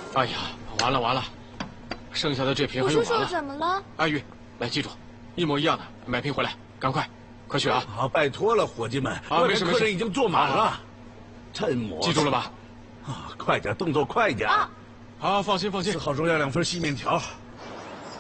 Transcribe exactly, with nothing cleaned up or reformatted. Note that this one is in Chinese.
哎呀，完了完了，剩下的这瓶还用完了。 我叔叔怎么了？ 阿玉，来记住，一模一样的，买瓶回来，赶快，快去啊！ 好，拜托了，伙计们， 啊，没事没事， 客人已经坐满了。趁磨， 记住了吧？ 啊，快点，动作快点。啊， 好，放心放心。 四号桌要两份细面条，